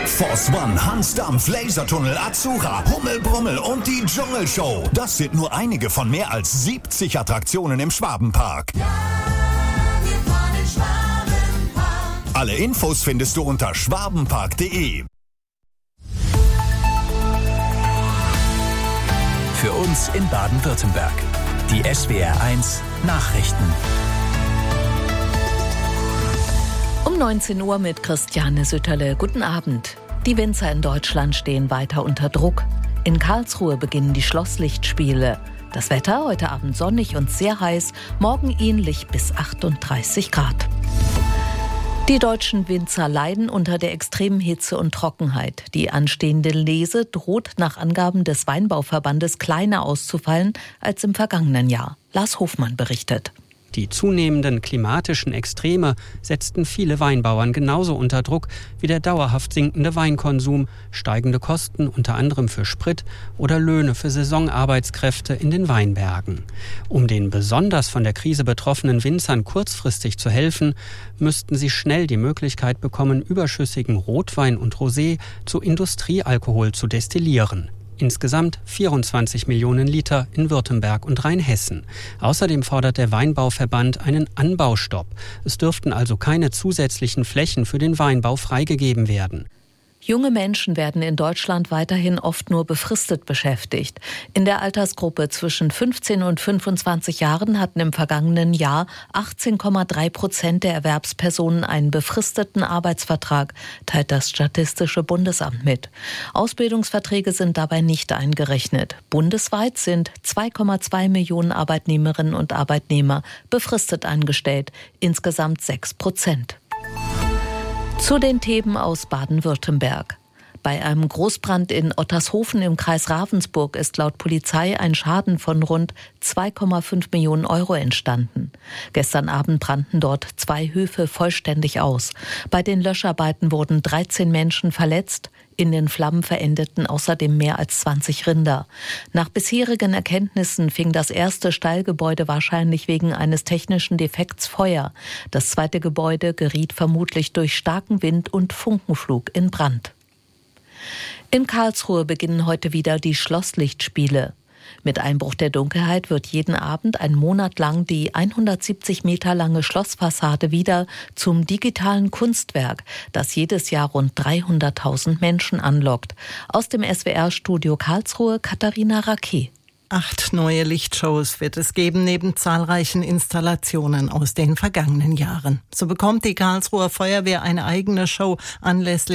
Force One, Hansdampf, Lasertunnel, Azura, Hummelbrummel und die Dschungelshow. Das sind nur einige von mehr als 70 Attraktionen im Schwabenpark. Ja, wir fahren in Schwabenpark. Alle Infos findest du unter schwabenpark.de. Für uns in Baden-Württemberg. Die SWR1 Nachrichten. Um 19 Uhr mit Christiane Sütterle. Guten Abend. Die Winzer in Deutschland stehen weiter unter Druck. In Karlsruhe beginnen die Schlosslichtspiele. Das Wetter heute Abend sonnig und sehr heiß, morgen ähnlich bis 38 Grad. Die deutschen Winzer leiden unter der extremen Hitze und Trockenheit. Die anstehende Lese droht nach Angaben des Weinbauverbandes kleiner auszufallen als im vergangenen Jahr. Lars Hofmann berichtet. Die zunehmenden klimatischen Extreme setzten viele Weinbauern genauso unter Druck wie der dauerhaft sinkende Weinkonsum, steigende Kosten unter anderem für Sprit oder Löhne für Saisonarbeitskräfte in den Weinbergen. Um den besonders von der Krise betroffenen Winzern kurzfristig zu helfen, müssten sie schnell die Möglichkeit bekommen, überschüssigen Rotwein und Rosé zu Industriealkohol zu destillieren. Insgesamt 24 Millionen Liter in Württemberg und Rheinhessen. Außerdem fordert der Weinbauverband einen Anbaustopp. Es dürften also keine zusätzlichen Flächen für den Weinbau freigegeben werden. Junge Menschen werden in Deutschland weiterhin oft nur befristet beschäftigt. In der Altersgruppe zwischen 15 und 25 Jahren hatten im vergangenen Jahr 18,3% der Erwerbspersonen einen befristeten Arbeitsvertrag, teilt das Statistische Bundesamt mit. Ausbildungsverträge sind dabei nicht eingerechnet. Bundesweit sind 2,2 Millionen Arbeitnehmerinnen und Arbeitnehmer befristet angestellt, insgesamt 6%. Zu den Themen aus Baden-Württemberg. Bei einem Großbrand in Ottershofen im Kreis Ravensburg ist laut Polizei ein Schaden von rund 2,5 Millionen Euro entstanden. Gestern Abend brannten dort 2 Höfe vollständig aus. Bei den Löscharbeiten wurden 13 Menschen verletzt. In den Flammen verendeten außerdem mehr als 20 Rinder. Nach bisherigen Erkenntnissen fing das erste Stallgebäude wahrscheinlich wegen eines technischen Defekts Feuer. Das zweite Gebäude geriet vermutlich durch starken Wind und Funkenflug in Brand. In Karlsruhe beginnen heute wieder die Schlosslichtspiele. Mit Einbruch der Dunkelheit wird jeden Abend einen Monat lang die 170 Meter lange Schlossfassade wieder zum digitalen Kunstwerk, das jedes Jahr rund 300.000 Menschen anlockt. Aus dem SWR-Studio Karlsruhe, Katharina Raquet. 8 neue Lichtshows wird es geben, neben zahlreichen Installationen aus den vergangenen Jahren. So bekommt die Karlsruher Feuerwehr eine eigene Show anlässlich